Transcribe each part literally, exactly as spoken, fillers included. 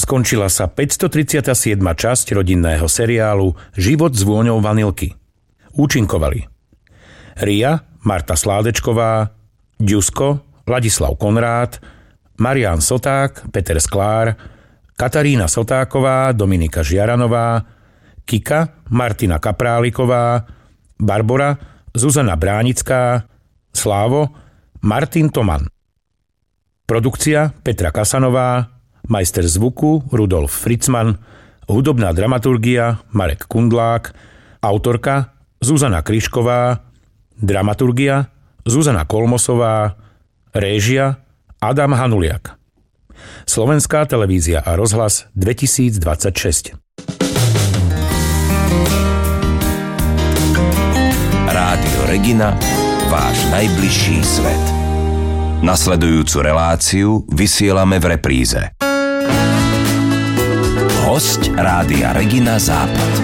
Skončila sa päťstotridsiata siedma časť rodinného seriálu Život s vôňou vanilky. Účinkovali Ria, Marta Sládečková, Ďusko, Ladislav Konrád, Marián Soták, Peter Sklár, Katarína Sotáková, Dominika Žiaranová, Kika, Martina Kapráliková, Barbora, Zuzana Bránická, Slávo, Martin Toman. Produkcia Petra Kasanová, majster zvuku Rudolf Fritzman, hudobná dramaturgia Marek Kundlák, autorka Zuzana Kryšková, dramaturgia Zuzana Kolmosová, réžia Adam Hanuliak. Slovenská televízia a rozhlas dvetisícdvadsaťšesť. Rádio Regina, váš najbližší svet. Nasledujúcu reláciu vysielame v repríze. Hosť Rádia Regina Západ.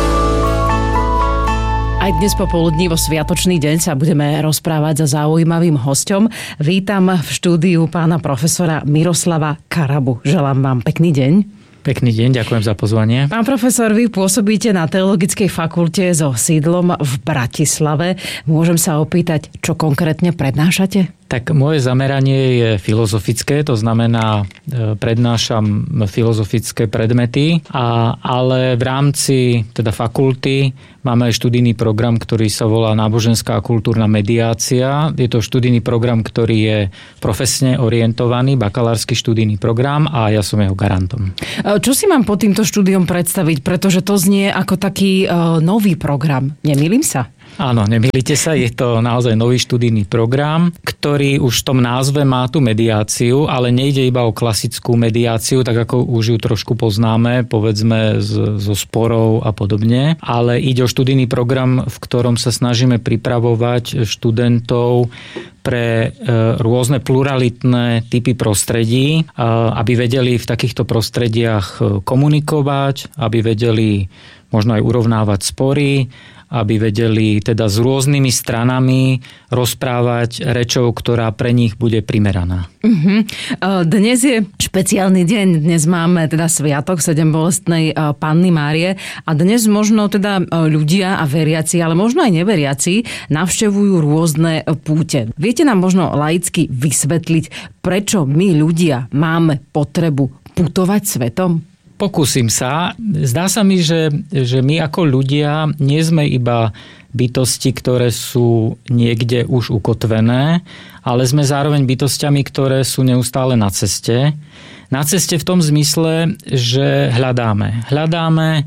Aj dnes popoludní vo sviatočný deň sa budeme rozprávať so zaujímavým hosťom. Vítam v štúdiu pána profesora Miroslava Karabu. Želám vám pekný deň. Pekný deň, ďakujem za pozvanie. Pán profesor, vy pôsobíte na Teologickej fakulte so sídlom v Bratislave. Môžem sa opýtať, čo konkrétne prednášate? Tak moje zameranie je filozofické, to znamená, prednášam filozofické predmety, a, ale v rámci teda fakulty máme aj študijný program, ktorý sa volá Náboženská a kultúrna mediácia. Je to študijný program, ktorý je profesne orientovaný, bakalársky študijný program, a ja som jeho garantom. Čo si mám pod týmto štúdiom predstaviť? Pretože to znie ako taký uh, nový program. Nemýlim sa? Áno, nemýlite sa, je to naozaj nový študijný program, ktorý už v tom názve má tú mediáciu, ale nejde iba o klasickú mediáciu, tak ako už ju trošku poznáme, povedzme z, zo sporov a podobne, ale ide o študijný program, v ktorom sa snažíme pripravovať študentov pre rôzne pluralitné typy prostredí, aby vedeli v takýchto prostrediach komunikovať, aby vedeli možno aj urovnávať spory, aby vedeli teda s rôznymi stranami rozprávať rečou, ktorá pre nich bude primeraná. Uh-huh. Dnes je špeciálny deň, dnes máme teda sviatok sedembolestnej Panny Márie a dnes možno teda ľudia a veriaci, ale možno aj neveriaci navštevujú rôzne púte. Viete nám možno laicky vysvetliť, prečo my ľudia máme potrebu putovať svetom? Pokúsim sa. Zdá sa mi, že, že my ako ľudia nie sme iba bytosti, ktoré sú niekde už ukotvené, ale sme zároveň bytostiami, ktoré sú neustále na ceste. Na ceste v tom zmysle, že hľadáme. Hľadáme,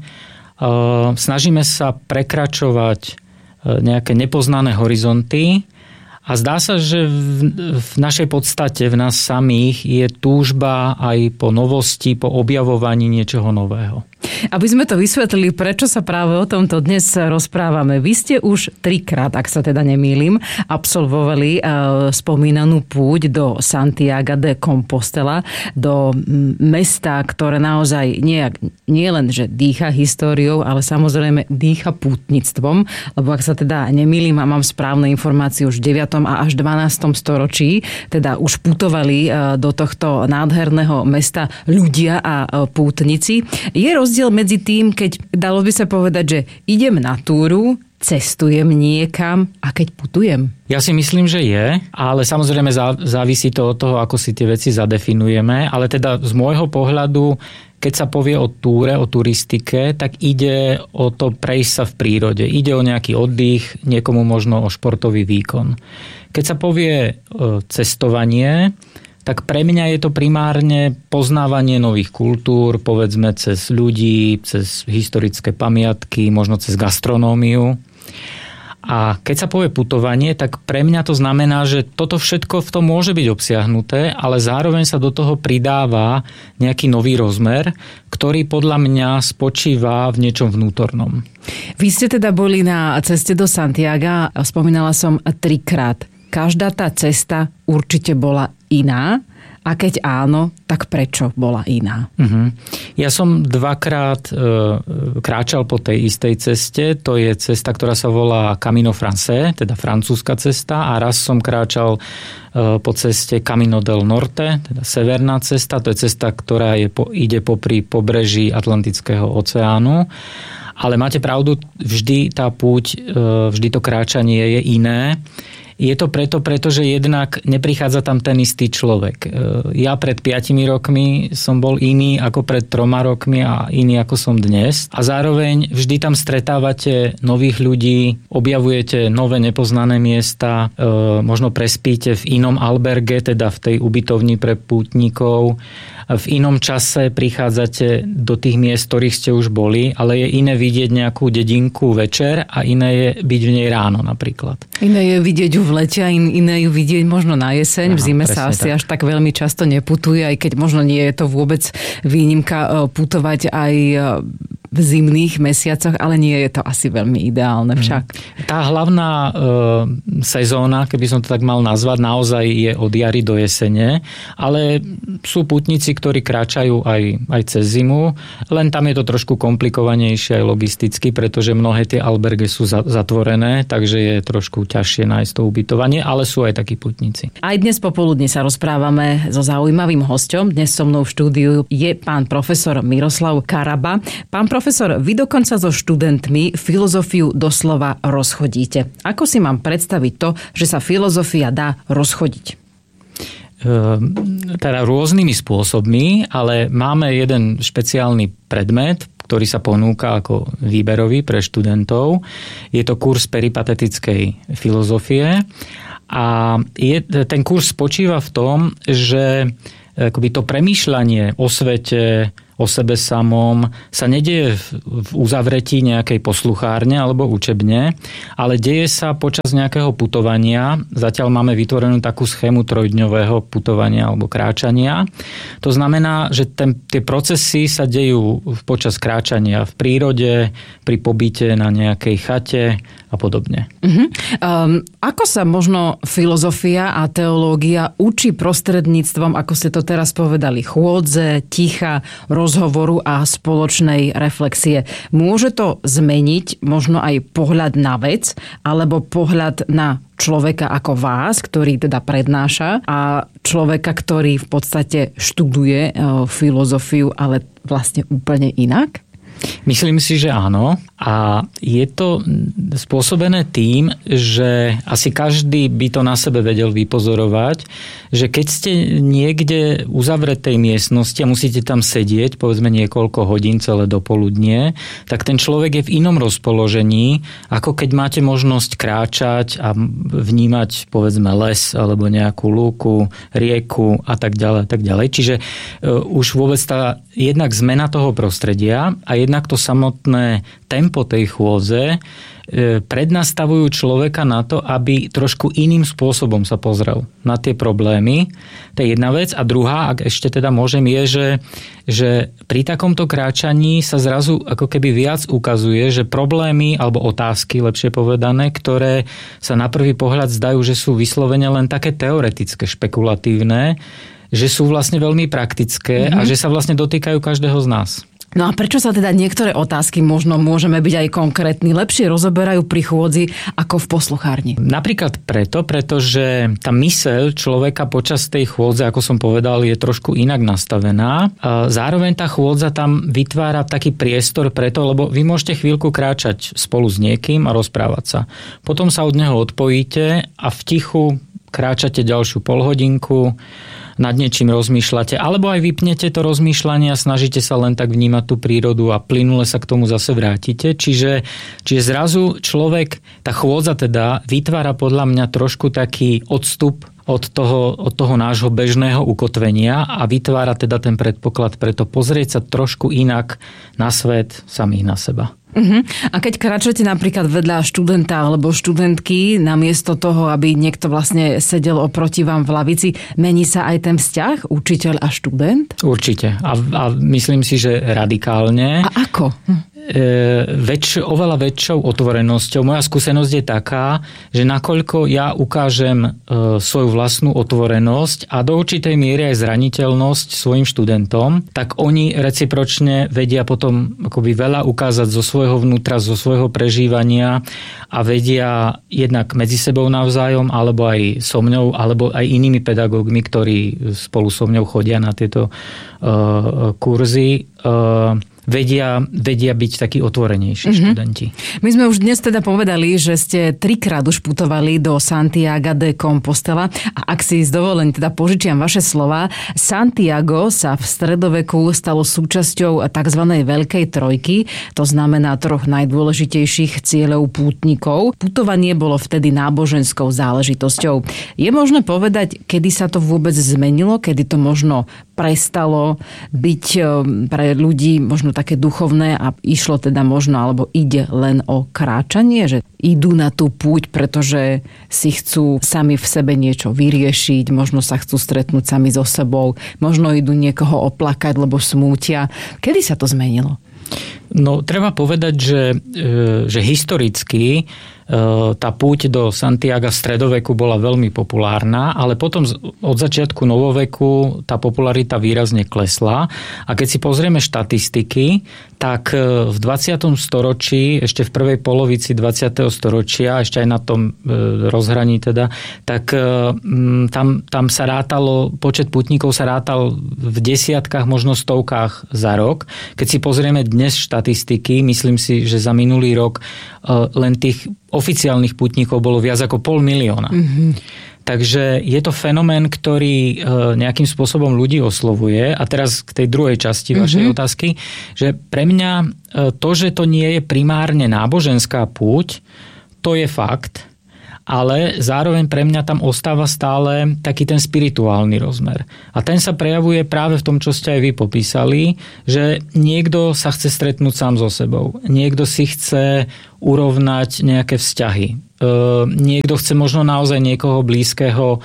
snažíme sa prekračovať nejaké nepoznané horizonty. A zdá sa, že v, v našej podstate, v nás samých, je túžba aj po novosti, po objavovaní niečoho nového. Aby sme to vysvetlili, prečo sa práve o tomto dnes rozprávame. Vy ste už trikrát, ak sa teda nemýlim, absolvovali uh, spomínanú púť do Santiago de Compostela, do mesta, ktoré naozaj nie, nie len, že dýcha históriou, ale samozrejme dýcha pútnictvom, lebo ak sa teda nemýlim a mám správne informácie, už v deviatom a až dvanástom storočí, teda už putovali uh, do tohto nádherného mesta ľudia a uh, pútnici. Je rozdiel medzi tým, keď dalo by sa povedať, že idem na túru, cestujem niekam a keď putujem? Ja si myslím, že je, ale samozrejme závisí to od toho, ako si tie veci zadefinujeme, ale teda z môjho pohľadu, keď sa povie o túre, o turistike, tak ide o to prejsť sa v prírode. Ide o nejaký oddych, niekomu možno o športový výkon. Keď sa povie cestovanie, tak pre mňa je to primárne poznávanie nových kultúr, povedzme cez ľudí, cez historické pamiatky, možno cez gastronómiu. A keď sa povie putovanie, tak pre mňa to znamená, že toto všetko v tom môže byť obsiahnuté, ale zároveň sa do toho pridáva nejaký nový rozmer, ktorý podľa mňa spočíva v niečom vnútornom. Vy ste teda boli na ceste do Santiaga, spomínala som trikrát. Každá tá cesta určite bola iná. A keď áno, tak prečo bola iná? Uh-huh. Ja som dvakrát e, kráčal po tej istej ceste. To je cesta, ktorá sa volá Camino Francés, teda francúzska cesta. A raz som kráčal e, po ceste Camino del Norte, teda severná cesta. To je cesta, ktorá je, po, ide popri pobreží Atlantického oceánu. Ale máte pravdu, vždy tá púť, e, vždy to kráčanie je iné. Je to preto, pretože jednak neprichádza tam ten istý človek. Ja pred piatimi rokmi som bol iný ako pred troma rokmi a iný ako som dnes. A zároveň vždy tam stretávate nových ľudí, objavujete nové nepoznané miesta, možno prespíte v inom alberge, teda v tej ubytovni pre pútnikov. V inom čase prichádzate do tých miest, ktorých ste už boli, ale je iné vidieť nejakú dedinku večer a iné je byť v nej ráno napríklad. Iné je vidieť ju v lete a iné ju vidieť možno na jeseň. Aha, v zime sa asi tak až tak veľmi často neputuje, aj keď možno nie je to vôbec výnimka putovať aj v zimných mesiacoch, ale nie je to asi veľmi ideálne však. Tá hlavná e, sezóna, keby som to tak mal nazvať, naozaj je od jary do jesene, ale sú putníci, ktorí kráčajú aj, aj cez zimu, len tam je to trošku komplikovanejšie aj logisticky, pretože mnohé tie alberge sú za, zatvorené, takže je trošku ťažšie nájsť to ubytovanie, ale sú aj takí putníci. Aj dnes popoludne sa rozprávame so zaujímavým hosťom. Dnes so mnou v štúdiu je pán profesor Miroslav Karaba. Pán profesor, vy dokonca so študentmi filozofiu doslova rozchodíte. Ako si mám predstaviť to, že sa filozofia dá rozchodiť? Teda rôznymi spôsobmi, ale máme jeden špeciálny predmet, ktorý sa ponúka ako výberový pre študentov. Je to kurz peripatetickej filozofie a je, ten kurz spočíva v tom, že akoby to premýšľanie o svete, o sebe samom sa nedieje v uzavretí nejakej posluchárne alebo učebne, ale deje sa počas nejakého putovania. Zatiaľ máme vytvorenú takú schému trojdňového putovania alebo kráčania. To znamená, že ten, tie procesy sa dejú počas kráčania v prírode, pri pobyte na nejakej chate a podobne. Uh-huh. Um, ako sa možno filozofia a teológia učí prostredníctvom, ako ste to teraz povedali, chôdze, ticha, rozhovoru a spoločnej reflexie? Môže to zmeniť možno aj pohľad na vec, alebo pohľad na človeka ako vás, ktorý teda prednáša, a človeka, ktorý v podstate študuje filozofiu, ale vlastne úplne inak? Myslím si, že áno. A je to spôsobené tým, že asi každý by to na sebe vedel vypozorovať, že keď ste niekde v uzavretej miestnosti a musíte tam sedieť, povedzme niekoľko hodín, celé dopoludnie, tak ten človek je v inom rozpoložení, ako keď máte možnosť kráčať a vnímať, povedzme, les alebo nejakú lúku, rieku a tak ďalej, a tak ďalej. Čiže už vôbec tá jednak zmena toho prostredia a jednak to samotné tempo tej chôdze prednastavujú človeka na to, aby trošku iným spôsobom sa pozrel na tie problémy. To je jedna vec. A druhá, ak ešte teda môžem, je, že, že pri takomto kráčaní sa zrazu ako keby viac ukazuje, že problémy alebo otázky, lepšie povedané, ktoré sa na prvý pohľad zdajú, že sú vyslovene len také teoretické, špekulatívne, že sú vlastne veľmi praktické mm-hmm. a že sa vlastne dotýkajú každého z nás. No a prečo sa teda niektoré otázky, možno môžeme byť aj konkrétni, lepšie rozoberajú pri chôdzi ako v posluchárni? Napríklad preto, pretože tá myseľ človeka počas tej chôdze, ako som povedal, je trošku inak nastavená. Zároveň tá chôdza tam vytvára taký priestor preto, lebo vy môžete chvíľku kráčať spolu s niekým a rozprávať sa. Potom sa od neho odpojíte a v tichu kráčate ďalšiu polhodinku, nad niečím rozmýšľate, alebo aj vypnete to rozmýšľanie a snažíte sa len tak vnímať tú prírodu a plynule sa k tomu zase vrátite. Čiže, čiže zrazu človek, tá chôdza teda vytvára podľa mňa trošku taký odstup od toho, od toho nášho bežného ukotvenia a vytvára teda ten predpoklad preto pozrieť sa trošku inak na svet, samých na seba. Uh-huh. A keď kráčate napríklad vedľa študenta alebo študentky, namiesto toho, aby niekto vlastne sedel oproti vám v lavici, mení sa aj ten vzťah učiteľ a študent? Určite. A, a myslím si, že radikálne. A ako? väčš, oveľa väčšou otvorenosťou. Moja skúsenosť je taká, že nakoľko ja ukážem e, svoju vlastnú otvorenosť a do určitej miery aj zraniteľnosť svojim študentom, tak oni recipročne vedia potom akoby veľa ukázať zo svojho vnútra, zo svojho prežívania a vedia jednak medzi sebou navzájom, alebo aj so mňou, alebo aj inými pedagógmi, ktorí spolu so mňou chodia na tieto uh, kurzy, uh, Vedia, vedia byť takí otvorenejší mm-hmm. študenti. My sme už dnes teda povedali, že ste trikrát už putovali do Santiaga de Compostela a ak si s dovolením teda požičiam vaše slova, Santiago sa v stredoveku stalo súčasťou tzv. Veľkej trojky, to znamená troch najdôležitejších cieľov pútnikov. Putovanie bolo vtedy náboženskou záležitosťou. Je možné povedať, kedy sa to vôbec zmenilo, kedy to možno prestalo byť pre ľudí možno také duchovné a išlo teda možno, alebo ide len o kráčanie, že idú na tú púť, pretože si chcú sami v sebe niečo vyriešiť, možno sa chcú stretnúť sami so sebou, možno idú niekoho oplakať, lebo smútia. Kedy sa to zmenilo? No, treba povedať, že, že historicky tá púť do Santiaga v stredoveku bola veľmi populárna, ale potom od začiatku novoveku tá popularita výrazne klesla. A keď si pozrieme štatistiky, tak v dvadsiatom storočí, ešte v prvej polovici dvadsiateho storočia, ešte aj na tom rozhraní teda, tak tam, tam sa rátalo, počet pútnikov sa rátal v desiatkách, možno stovkách za rok. Keď si pozrieme dnes štatistiky, myslím si, že za minulý rok len tých oficiálnych pútnikov bolo viac ako pol milióna. Mm-hmm. Takže je to fenomén, ktorý nejakým spôsobom ľudí oslovuje. A teraz k tej druhej časti mm-hmm. vašej otázky, že pre mňa to, že to nie je primárne náboženská púť, to je fakt, ale zároveň pre mňa tam ostáva stále taký ten spirituálny rozmer. A ten sa prejavuje práve v tom, čo ste aj vy popísali, že niekto sa chce stretnúť sám so sebou. Niekto si chce urovnať nejaké vzťahy. E, niekto chce možno naozaj niekoho blízkeho e,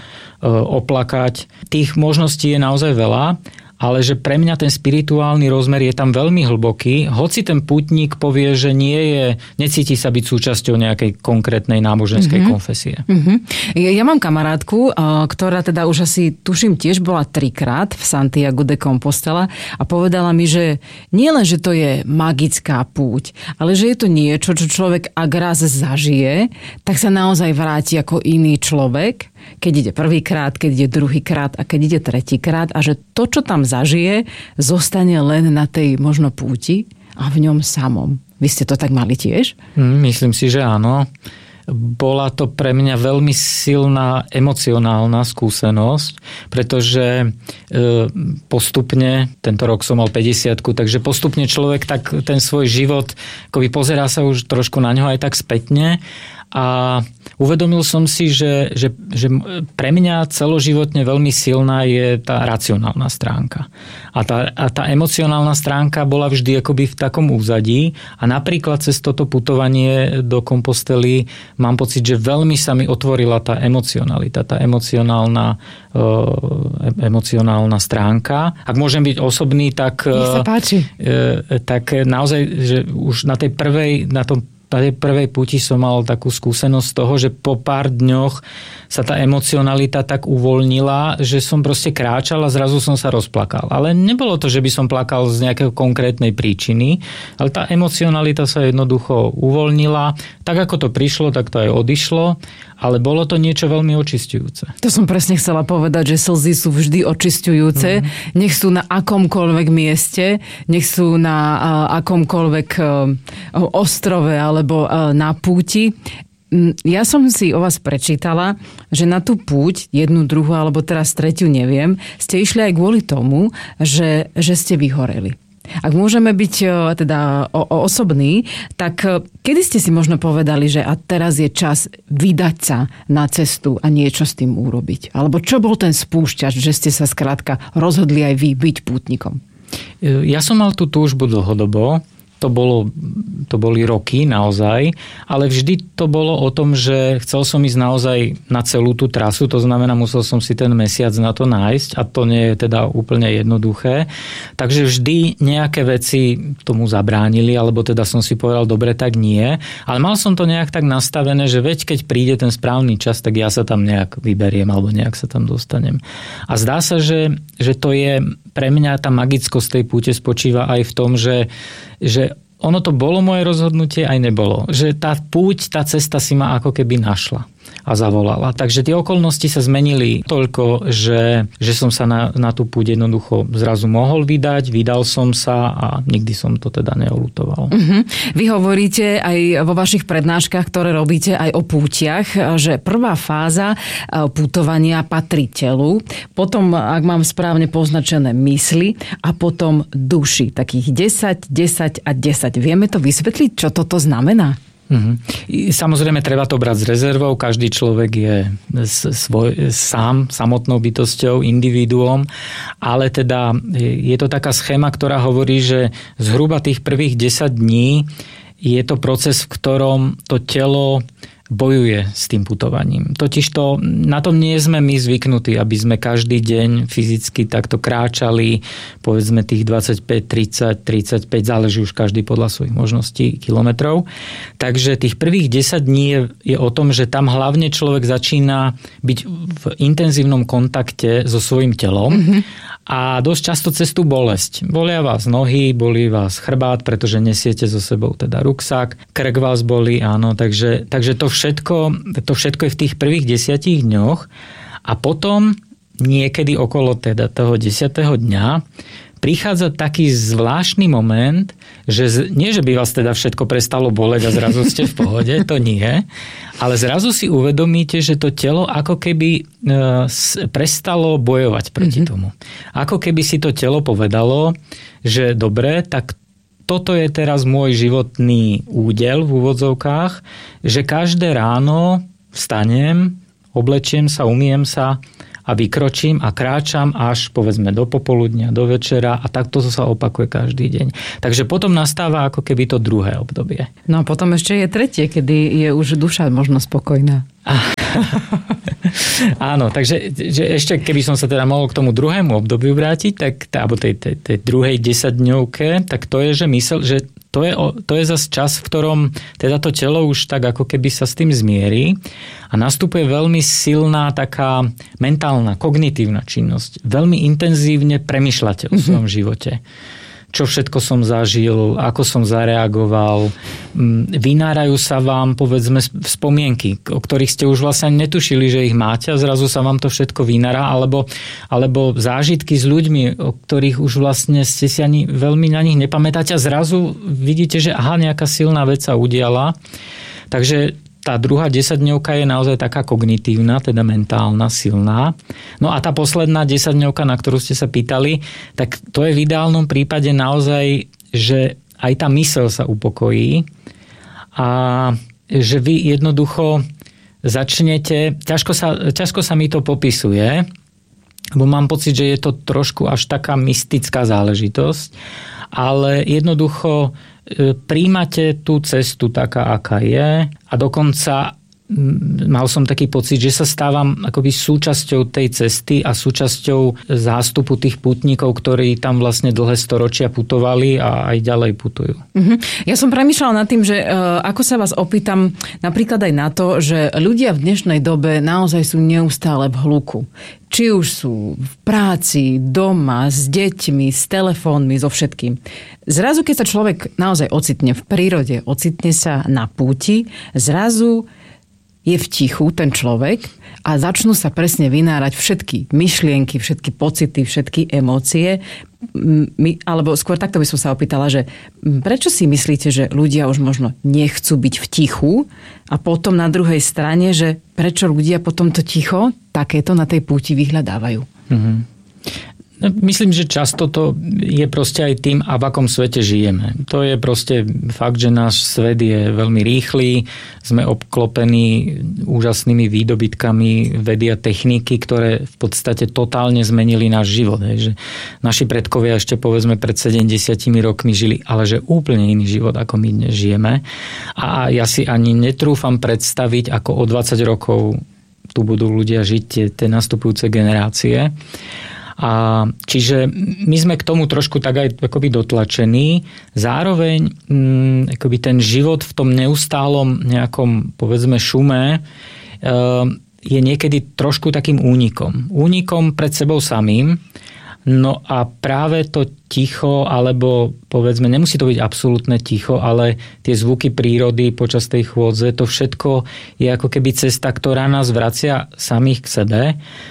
oplakať. Tých možností je naozaj veľa, ale že pre mňa ten spirituálny rozmer je tam veľmi hlboký, hoci ten pútnik povie, že nie je, necíti sa byť súčasťou nejakej konkrétnej náboženskej mm-hmm. konfesie. Mm-hmm. Ja, ja mám kamarátku, ktorá teda už asi, tuším, tiež bola trikrát v Santiago de Compostela a povedala mi, že nie len, že to je magická púť, ale že je to niečo, čo človek ak raz zažije, tak sa naozaj vráti ako iný človek, keď ide prvýkrát, keď ide druhýkrát a keď ide tretíkrát a že to, čo tam zažije, zostane len na tej možno púti a v ňom samom. Vy ste to tak mali tiež? Myslím si, že áno. Bola to pre mňa veľmi silná emocionálna skúsenosť, pretože postupne, tento rok som mal päťdesiatku, takže postupne človek tak ten svoj život akoby pozerá sa už trošku na ňo aj tak spätne. A uvedomil som si, že, že, že pre mňa celoživotne veľmi silná je tá racionálna stránka. A tá, a tá emocionálna stránka bola vždy akoby v takom úzadí. A napríklad cez toto putovanie do Compostely mám pocit, že veľmi sa mi otvorila tá emocionalita, tá emocionálna, uh, emocionálna stránka. Ak môžem byť osobný, tak, Nech sa páči. Uh, tak naozaj, že už na tej prvej, na tom Na tej prvej púti som mal takú skúsenosť z toho, že po pár dňoch sa tá emocionalita tak uvoľnila, že som proste kráčal a zrazu som sa rozplakal. Ale nebolo to, že by som plakal z nejakého konkrétnej príčiny, ale tá emocionalita sa jednoducho uvoľnila. Tak ako to prišlo, tak to aj odišlo, ale bolo to niečo veľmi očisťujúce. To som presne chcela povedať, že slzy sú vždy očisťujúce. Mm-hmm. Nech sú na akomkoľvek mieste, nech sú na akomkoľvek ostrove alebo na púti. Ja som si o vás prečítala, že na tú púť, jednu, druhú alebo teraz tretiu, neviem, ste išli aj kvôli tomu, že, že ste vyhoreli. Ak môžeme byť teda osobní, tak kedy ste si možno povedali, že a teraz je čas vydať sa na cestu a niečo s tým urobiť? Alebo čo bol ten spúšťač, že ste sa skrátka rozhodli aj vy byť pútnikom? Ja som mal tú túžbu dlhodobo. to, bolo, to boli roky naozaj, ale vždy to bolo o tom, že chcel som ísť naozaj na celú tú trasu, to znamená, musel som si ten mesiac na to nájsť a to nie je teda úplne jednoduché. Takže vždy nejaké veci tomu zabránili, alebo teda som si povedal, dobre, tak nie. Ale mal som to nejak tak nastavené, že veď keď príde ten správny čas, tak ja sa tam nejak vyberiem alebo nejak sa tam dostanem. A zdá sa, že, že to je pre mňa tá magickosť tej púte spočíva aj v tom, že, že ono to bolo moje rozhodnutie, aj nebolo. Že tá púť, tá cesta si ma ako keby našla a zavolala. Takže tie okolnosti sa zmenili toľko, že, že som sa na, na tú púť jednoducho zrazu mohol vydať, vydal som sa a nikdy som to teda neoľutoval. Uh-huh. Vy hovoríte aj vo vašich prednáškach, ktoré robíte aj o pútiach, že prvá fáza putovania patrí telu, potom, ak mám správne poznačené, mysli a potom duši. Takých desať, desať a desať. Vieme to vysvetliť, čo toto znamená? Mm-hmm. Samozrejme, treba to brať s rezervou. Každý človek je svoj, sám, samotnou bytosťou, individuom, ale teda je to taká schéma, ktorá hovorí, že zhruba tých prvých desať dní je to proces, v ktorom to telo bojuje s tým putovaním. Totižto na tom nie sme my zvyknutí, aby sme každý deň fyzicky takto kráčali, povedzme tých dvadsaťpäť, tridsať, tridsaťpäť, záleží už každý podľa svojich možností kilometrov. Takže tých prvých desať dní je, je o tom, že tam hlavne človek začína byť v intenzívnom kontakte so svojím telom. Mm-hmm. A dosť často cez tú bolesť. Bolia vás nohy, bolí vás chrbát, pretože nesiete so sebou teda ruksak, krk vás bolí, áno, takže, takže to všetko, to všetko je v tých prvých desiatich dňoch a potom niekedy okolo teda toho desiateho dňa prichádza taký zvláštny moment, že z, nie, že by vás teda všetko prestalo boleť a zrazu ste v pohode, to nie, ale zrazu si uvedomíte, že to telo ako keby e, prestalo bojovať proti mm-hmm. tomu. Ako keby si to telo povedalo, že dobre, tak toto je teraz môj životný údel v úvodzovkách, že každé ráno vstanem, oblečiem sa, umiem sa a vykročím a kráčam až povedzme do popoludnia, do večera a takto sa opakuje každý deň. Takže potom nastáva ako keby to druhé obdobie. No a potom ešte je tretie, kedy je už duša možno spokojná. Áno, takže že ešte keby som sa teda mohol k tomu druhému obdobiu vrátiť, tak, alebo tej, tej, tej druhej desaťdňovke, tak to je, že mysel, že to je, to je zase čas, v ktorom teda to telo už tak ako keby sa s tým zmierí a nastupuje veľmi silná taká mentálna, kognitívna činnosť. Veľmi intenzívne premýšľate o svojom mm-hmm. živote. Čo všetko som zažil, ako som zareagoval. Vynárajú sa vám, povedzme, spomienky, o ktorých ste už vlastne netušili, že ich máte a zrazu sa vám to všetko vynára, alebo, alebo zážitky s ľuďmi, o ktorých už vlastne ste si ani veľmi na nich nepamätáte a zrazu vidíte, že aha, nejaká silná vec sa udiala. Takže tá druhá desaťdňovka je naozaj taká kognitívna, teda mentálna, silná. No a tá posledná desaťdňovka, na ktorú ste sa pýtali, tak to je v ideálnom prípade naozaj, že aj tá myseľ sa upokojí a že vy jednoducho začnete, ťažko sa, ťažko sa mi to popisuje, lebo mám pocit, že je to trošku až taká mystická záležitosť, ale jednoducho príjmate tú cestu taká, aká je a dokonca mal som taký pocit, že sa stávam akoby súčasťou tej cesty a súčasťou zástupu tých pútnikov, ktorí tam vlastne dlhé storočia putovali a aj ďalej putujú. Uh-huh. Ja som premýšľala nad tým, že uh, ako sa vás opýtam napríklad aj na to, že ľudia v dnešnej dobe naozaj sú neustále v hluku. Či už sú v práci, doma, s deťmi, s telefónmi, so všetkým. Zrazu, keď sa človek naozaj ocitne v prírode, ocitne sa na púti, zrazu je v tichu ten človek a začnú sa presne vynárať všetky myšlienky, všetky pocity, všetky emócie. My, alebo skôr takto by som sa opýtala, že prečo si myslíte, že ľudia už možno nechcú byť v tichu a potom na druhej strane, že prečo ľudia potom to ticho takéto na tej púti vyhľadávajú? Mm-hmm. Myslím, že často to je proste aj tým, a v akom svete žijeme. To je proste fakt, že náš svet je veľmi rýchly, sme obklopení úžasnými výdobytkami vedy a techniky, ktoré v podstate totálne zmenili náš život. Že naši predkovia ešte povedzme pred sedemdesiatimi rokmi žili, ale že úplne iný život, ako my dnes žijeme. A ja si ani netrúfam predstaviť, ako o dvadsať rokov tu budú ľudia žiť tie, tie nastupujúce generácie. A čiže my sme k tomu trošku tak aj akoby dotlačení. Zároveň m, akoby ten život v tom neustálom nejakom, povedzme, šume e, je niekedy trošku takým únikom. Únikom pred sebou samým. No a práve to ticho, alebo povedzme, nemusí to byť absolútne ticho, ale tie zvuky prírody počas tej chôdze, to všetko je ako keby cesta, ktorá nás vracia samých k sebe.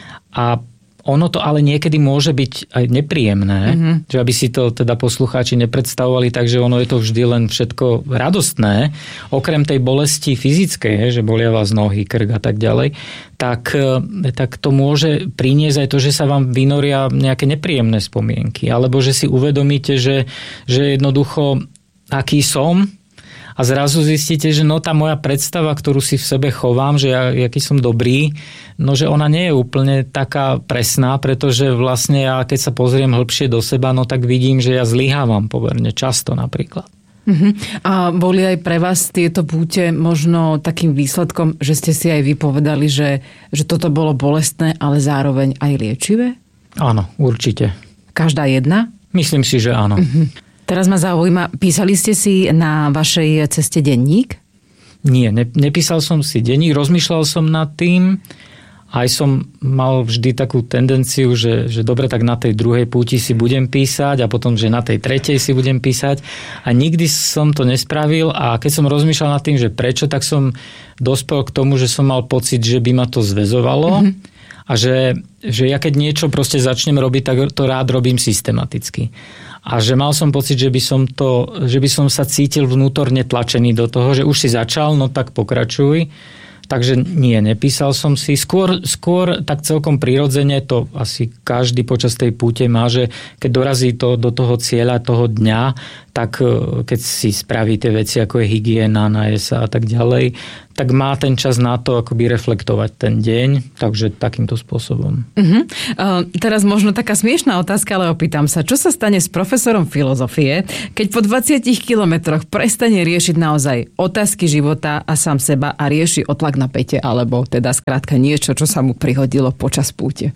A ono to ale niekedy môže byť aj nepríjemné, mm-hmm. že aby si to teda poslucháči nepredstavovali, takže ono je to vždy len všetko radostné, okrem tej bolesti fyzickej, že bolia vás nohy, krk a tak ďalej, tak, tak to môže priniesť aj to, že sa vám vynoria nejaké nepríjemné spomienky, alebo že si uvedomíte, že, že jednoducho aký som, a zrazu zistíte, že no tá moja predstava, ktorú si v sebe chovám, že ja, aký som dobrý, no že ona nie je úplne taká presná, pretože vlastne ja keď sa pozriem hlbšie do seba, no tak vidím, že ja zlyhávam pomerne často napríklad. Uh-huh. A boli aj pre vás tieto púte možno takým výsledkom, že ste si aj vypovedali, že, že toto bolo bolestné, ale zároveň aj liečivé? Áno, určite. Každá jedna? Myslím si, že áno. Uh-huh. Teraz ma zaujíma, písali ste si na vašej ceste denník? Nie, ne, nepísal som si denník, rozmýšľal som nad tým, aj som mal vždy takú tendenciu, že, že dobre, tak na tej druhej púti si budem písať a potom, že na tej tretej si budem písať a nikdy som to nespravil a keď som rozmýšľal nad tým, že prečo, tak som dospel k tomu, že som mal pocit, že by ma to zväzovalo mm-hmm. a že, že ja keď niečo proste začnem robiť, tak to rád robím systematicky. A že mal som pocit, že by som to, že by som sa cítil vnútorne tlačený do toho, že už si začal, no tak pokračuj. Takže nie, nepísal som si. Skôr, skôr tak celkom prirodzene to asi každý počas tej púte má, že keď dorazí to do toho cieľa toho dňa, tak keď si spraví tie veci, ako je hygiena, naje sa a tak ďalej, tak má ten čas na to akoby reflektovať ten deň, takže takýmto spôsobom. Uh-huh. Uh, teraz možno taká smiešná otázka, ale opýtam sa, čo sa stane s profesorom filozofie, keď po dvadsiatich kilometroch prestane riešiť naozaj otázky života a sám seba a rieši otlak na päte, alebo teda skrátka niečo, čo sa mu prihodilo počas púte?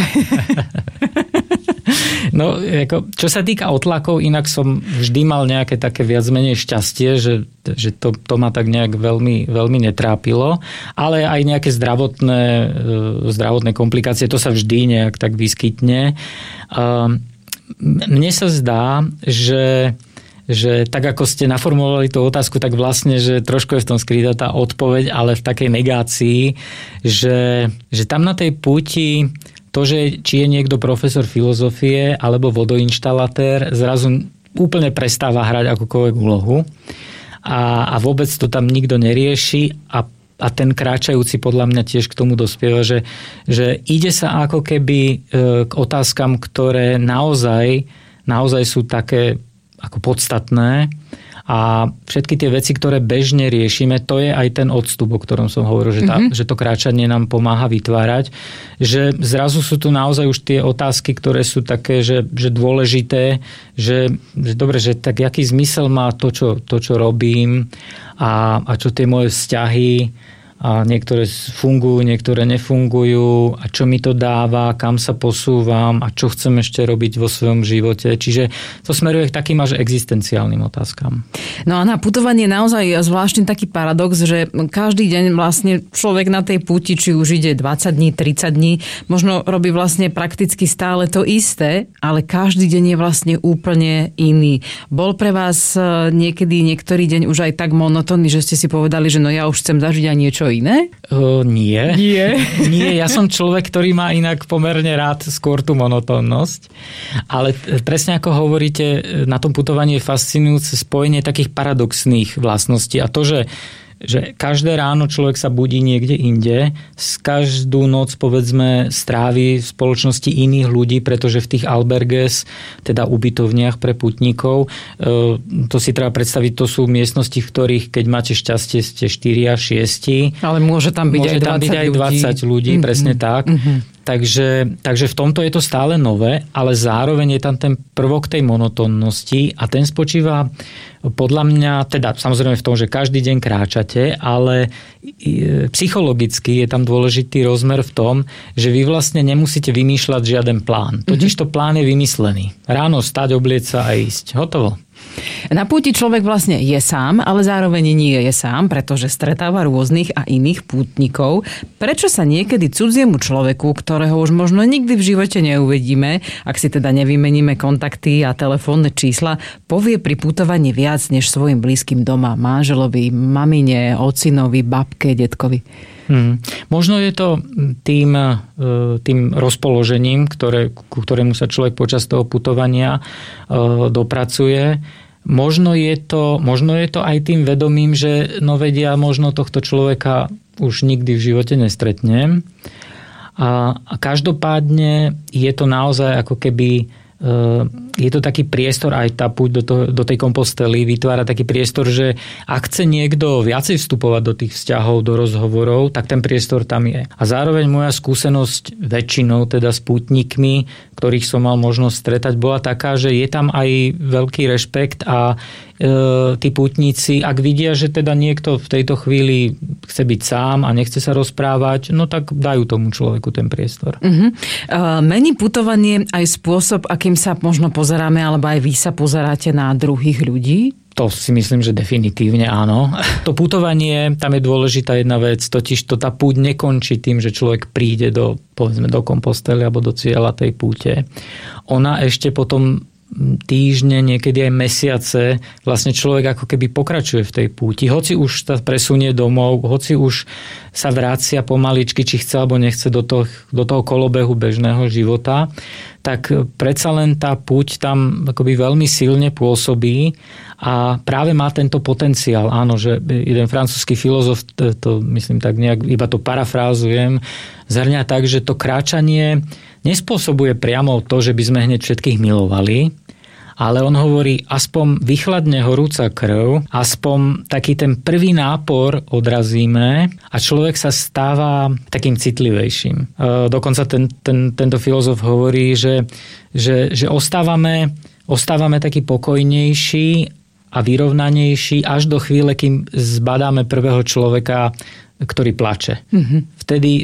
No, ako, čo sa týka otlakov, inak som vždy mal nejaké také viac menej šťastie, že, že to, to ma tak nejak veľmi, veľmi netrápilo, ale aj nejaké zdravotné, zdravotné komplikácie, to sa vždy nejak tak vyskytne. Mne sa zdá, že že tak ako ste naformulovali tú otázku, tak vlastne, že trošku je v tom skrytá tá odpoveď, ale v takej negácii, že, že tam na tej púti to, že či je niekto profesor filozofie alebo vodoinštalatér, zrazu úplne prestáva hrať akúkoľvek úlohu a, a vôbec to tam nikto nerieši a, a ten kráčajúci podľa mňa tiež k tomu dospieva, že, že ide sa ako keby k otázkam, ktoré naozaj, naozaj sú také ako podstatné a všetky tie veci, ktoré bežne riešime, to je aj ten odstup, o ktorom som hovoril, že, tá, mm-hmm. že to kráčanie nám pomáha vytvárať, že zrazu sú tu naozaj už tie otázky, ktoré sú také, že, že dôležité, že, že dobre, že tak aký zmysel má to, čo, to, čo robím a, a čo tie moje vzťahy a niektoré fungujú, niektoré nefungujú a čo mi to dáva, kam sa posúvam a čo chcem ešte robiť vo svojom živote. Čiže to smeruje k takým až existenciálnym otázkam. No a na putovanie je naozaj zvláštny taký paradox, že každý deň vlastne človek na tej púti, či už ide dvadsať dní, tridsať dní, možno robí vlastne prakticky stále to isté, ale každý deň je vlastne úplne iný. Bol pre vás niekedy niektorý deň už aj tak monotónny, že ste si povedali, že no ja už chcem zažiť aj niečo iné? Uh, nie. Nie. Nie, ja som človek, ktorý má inak pomerne rád skôr tú monotónnosť. Ale presne ako hovoríte, na tom putovaní je fascinujúce spojenie takých paradoxných vlastností. A to, že že každé ráno človek sa budí niekde inde, z každú noc povedzme strávi v spoločnosti iných ľudí, pretože v tých alberges, teda ubytovniach pre putníkov, to si treba predstaviť, to sú miestnosti, v ktorých keď máte šťastie, ste štyri a šesť. Ale môže tam byť môže aj tam dvadsať byť aj dvadsať ľudí, ľudí mm-hmm. presne tak. Mm-hmm. Takže, takže v tomto je to stále nové, ale zároveň je tam ten prvok tej monotónnosti a ten spočíva podľa mňa, teda samozrejme v tom, že každý deň kráčate, ale psychologicky je tam dôležitý rozmer v tom, že vy vlastne nemusíte vymýšľať žiaden plán. Totižto plán je vymyslený. Ráno stať, oblieť sa a ísť. Hotovo. Na púti človek vlastne je sám, ale zároveň nie je sám, pretože stretáva rôznych a iných pútnikov. Prečo sa niekedy cudziemu človeku, ktorého už možno nikdy v živote neuvidíme, ak si teda nevymeníme kontakty a telefónne čísla, povie pri putovaní viac než svojim blízkym doma, manželovi, mamine, ocinovi, babke, detkovi? Hmm. Možno je to tým, tým rozpoložením, ktoré, ku ktorému sa človek počas toho putovania dopracuje. Možno je to, možno je to aj tým vedomím, že no vedia, možno tohto človeka už nikdy v živote nestretnem. A, a každopádne je to naozaj ako keby je to taký priestor, aj tá púť do, toho, do tej Kompostely vytvára taký priestor, že ak chce niekto viacej vstupovať do tých vzťahov, do rozhovorov, tak ten priestor tam je. A zároveň moja skúsenosť väčšinou teda s pútnikmi, ktorých som mal možnosť stretať, bola taká, že je tam aj veľký rešpekt a e, tí pútnici, ak vidia, že teda niekto v tejto chvíli chce byť sám a nechce sa rozprávať, no tak dajú tomu človeku ten priestor. Uh-huh. Uh, mení putovanie aj spôsob, akým sa možno pozeráme, alebo aj vy sa pozeráte na druhých ľudí? To si myslím, že definitívne áno. To putovanie, tam je dôležitá jedna vec, totiž to tá púť nekončí tým, že človek príde do, povedzme, do Kompostely alebo do cieľa tej púte. Ona ešte potom týždne, niekedy aj mesiace vlastne človek ako keby pokračuje v tej púti. Hoci už sa presunie domov, hoci už sa vracia pomaličky, či chce alebo nechce do toho, do toho kolobehu bežného života, tak predsa len tá púť tam akoby veľmi silne pôsobí a práve má tento potenciál. Áno, že jeden francúzsky filozof, to myslím tak nejak, iba to parafrázujem, zhrňa tak, že to kráčanie nespôsobuje priamo to, že by sme hneď všetkých milovali, ale on hovorí, aspoň vychladne horúca krv, aspoň taký ten prvý nápor odrazíme a človek sa stáva takým citlivejším. Dokonca ten, ten, tento filozof hovorí, že, že, že ostávame, ostávame taký pokojnejší a vyrovnanejší až do chvíle, kým zbadáme prvého človeka, ktorý plače. Mm-hmm. Vtedy